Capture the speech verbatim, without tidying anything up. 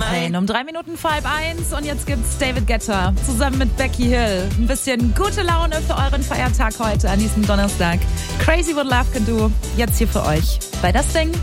Train um drei Minuten vor halb eins und jetzt gibt's David Guetta zusammen mit Becky Hill. Ein bisschen gute Laune für euren Feiertag heute an diesem Donnerstag. Crazy What Love Can Do, jetzt hier für euch bei Das Ding.